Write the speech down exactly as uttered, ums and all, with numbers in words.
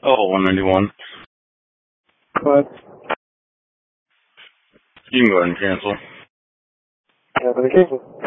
Oh, one ninety-one. What? You can go ahead and cancel. Yeah, but the cancel.